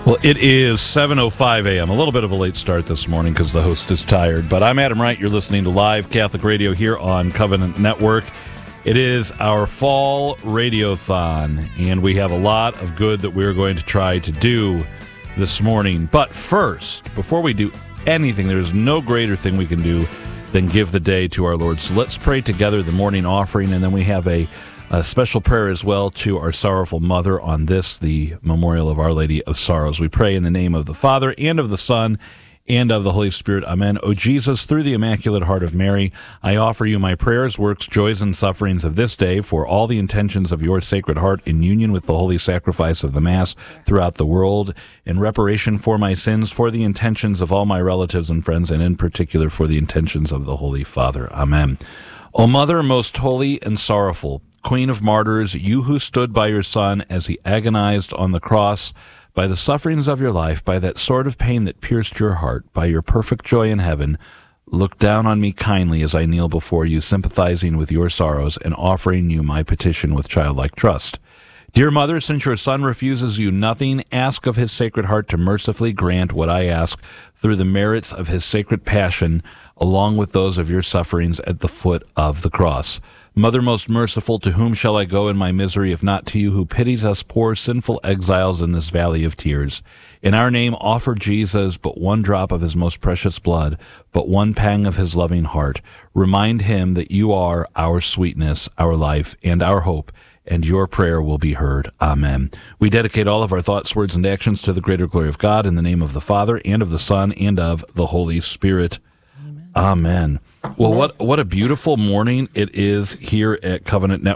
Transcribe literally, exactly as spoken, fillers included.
Well, it is seven oh five a.m. A little bit of a late start this morning because the host is tired. But I'm Adam Wright. You're listening to Live Catholic Radio here on Covenant Network. It is our fall radiothon, and we have a lot of good that we're going to try to do this morning. But first, before we do anything, there's no greater thing we can do than give the day to our Lord. So let's pray together the morning offering, and then we have a A special prayer as well to our sorrowful mother on this, the memorial of Our Lady of Sorrows. We pray in the name of the Father, and of the Son, and of the Holy Spirit. Amen. O Jesus, through the Immaculate Heart of Mary, I offer you my prayers, works, joys, and sufferings of this day for all the intentions of your Sacred Heart in union with the holy sacrifice of the Mass throughout the world, in reparation for my sins, for the intentions of all my relatives and friends, and in particular for the intentions of the Holy Father. Amen. O Mother, most holy and sorrowful, Queen of martyrs, you who stood by your Son as he agonized on the cross, by the sufferings of your life, by that sword of pain that pierced your heart, by your perfect joy in heaven, look down on me kindly as I kneel before you, sympathizing with your sorrows and offering you my petition with childlike trust. Dear Mother, since your Son refuses you nothing, ask of his Sacred Heart to mercifully grant what I ask through the merits of his sacred passion, along with those of your sufferings at the foot of the cross. Mother most merciful, to whom shall I go in my misery, if not to you, who pities us poor sinful exiles in this valley of tears? In our name offer Jesus but one drop of his most precious blood, but one pang of his loving heart. Remind him that you are our sweetness, our life, and our hope, and your prayer will be heard. Amen. We dedicate all of our thoughts, words, and actions to the greater glory of God, in the name of the Father, and of the Son, and of the Holy Spirit. Amen. Amen. Well, what what a beautiful morning it is here at Covenant Network.